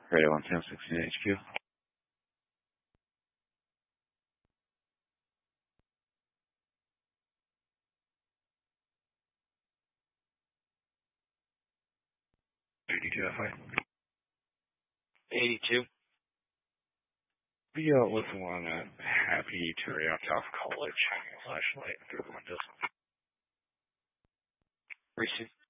Radio 116 HQ. 82 FI. 82. We with one happy to react off college, hanging a flashlight through the windows. Receive.